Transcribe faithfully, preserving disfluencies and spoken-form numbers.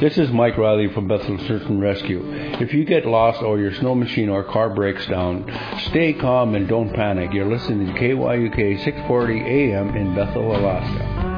This is Mike Riley from Bethel Search and Rescue. If you get lost or your snow machine or car breaks down, stay calm and don't panic. You're listening to K Y U K six forty A M in Bethel, Alaska.